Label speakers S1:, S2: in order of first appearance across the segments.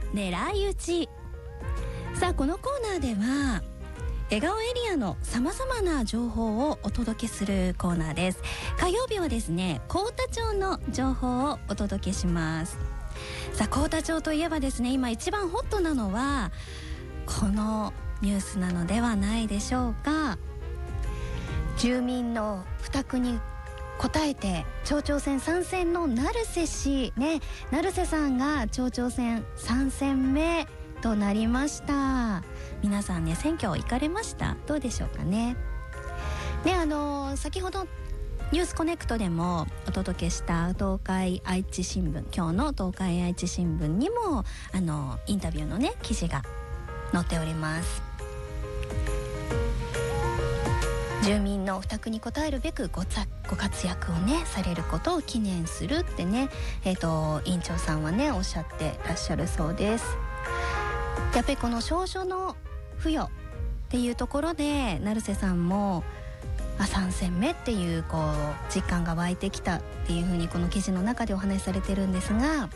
S1: 狙い撃ち。さあこのコーナーでは笑顔エリアのさまざまな情報をお届けするコーナーです。火曜日はですね、幸田町の情報をお届けします。さあ幸田町といえばですね、今一番ホットなのはこのニュースなのではないでしょうか。住民の負託に応えて町長選参戦の成瀬氏ね、成瀬さんが町長選3選目となりました。皆さんね、選挙行かれました？どうでしょうかね。先ほどニュースコネクトでもお届けした東海愛知新聞、今日の東海愛知新聞にもインタビューのね記事が載っております。住民の負託に応えるべくご活躍をねされることを記念するってね、委員長さんはねおっしゃってらっしゃるそうです。やっぱりこの証書の付与っていうところで成瀬さんも3選目っていう実感が湧いてきたっていうふうにこの記事の中でお話しされてるんですが、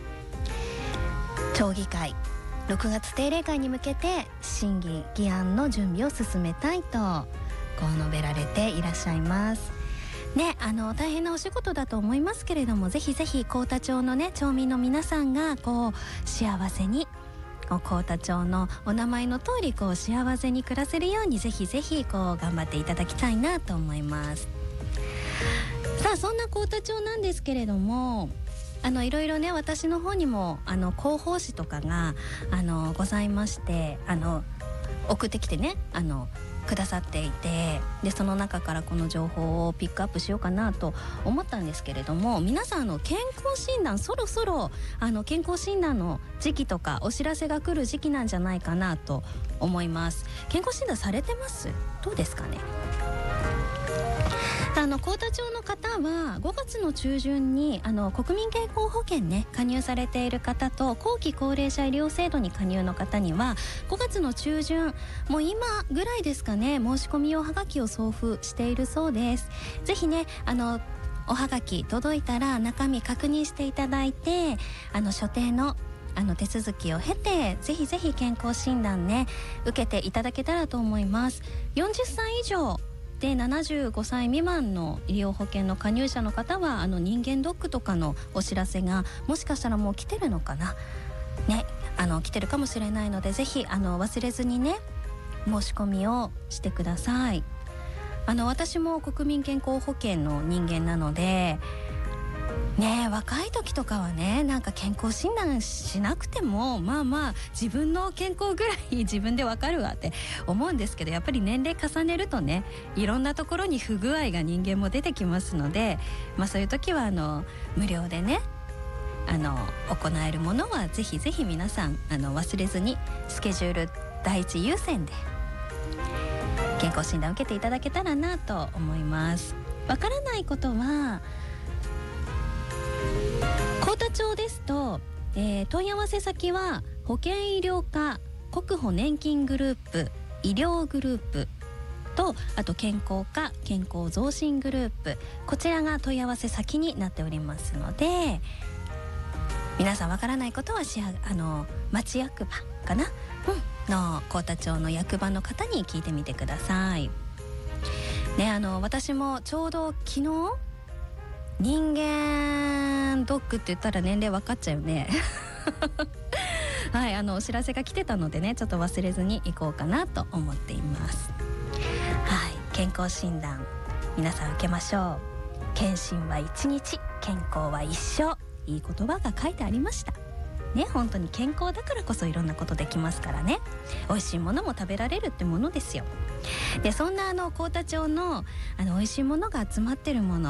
S1: 町議会6月定例会に向けて審議議案の準備を進めたいと述べられていらっしゃいますね。大変なお仕事だと思いますけれども、ぜひぜひ幸田町のね町民の皆さんが幸せに幸田町のお名前の通り幸せに暮らせるようにぜひぜひ頑張っていただきたいなと思います。さあそんな幸田町なんですけれども、いろいろね私の方にも広報誌とかがございまして、送ってきてねくださっていて、でその中からこの情報をピックアップしようかなと思ったんですけれども、皆さん健康診断そろそろ健康診断の時期とかお知らせが来る時期なんじゃないかなと思います。健康診断されてます？どうですかね。幸田町の方は5月の中旬に国民健康保険ね加入されている方と後期高齢者医療制度に加入の方には5月の中旬、もう今ぐらいですかね、申し込み用はがきを送付しているそうです。ぜひねおはがき届いたら中身確認していただいて所定の手続きを経てぜひぜひ健康診断ね受けていただけたらと思います。40歳以上で75歳未満の医療保険の加入者の方は人間ドックとかのお知らせがもしかしたらもう来てるのかなね、来てるかもしれないので、ぜひ忘れずにね申し込みをしてください。私も国民健康保険の人間なのでね、若い時とかはね健康診断しなくてもまあ自分の健康ぐらい自分でわかるわって思うんですけど、やっぱり年齢重ねるとねいろんなところに不具合が人間も出てきますので、そういう時は無料でね行えるものはぜひぜひ皆さん忘れずにスケジュール第一優先で健康診断を受けていただけたらなと思います。わからないことは幸田町ですと、問い合わせ先は保険医療課国保年金グループ医療グループと、あと健康課健康増進グループ、こちらが問い合わせ先になっておりますので、皆さんわからないことは町役場かな、の幸田町の役場の方に聞いてみてくださいね。私もちょうど昨日人間ドックって言ったら年齢分かっちゃうねはい、お知らせが来てたのでねちょっと忘れずに行こうかなと思っています。はい、健康診断皆さん受けましょう。検診は1日、健康は一生、いい言葉が書いてありましたね。本当に健康だからこそいろんなことできますからね。美味しいものも食べられるってものですよ。でそんな幸田町の美味しいものが集まってるもの